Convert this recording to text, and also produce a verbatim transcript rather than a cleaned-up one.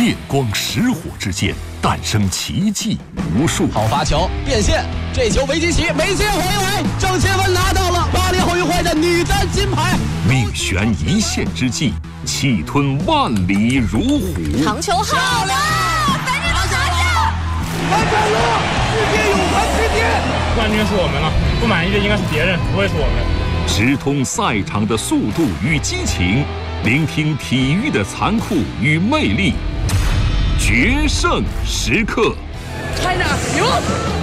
电光石火之间诞生奇迹无数。 好发球变线，这球维基奇没接回围，郑钦文拿到了巴黎奥运会的女单金牌。 命悬一线之际，气吞万里如虎。 长球好了，反正都拿下！ 完成了世界泳坛之巅， 冠军是我们了，不满意的应该是别人，不会是我们。 直通赛场的速度与激情，聆听体育的残酷与魅力，决胜时刻。 China 赢。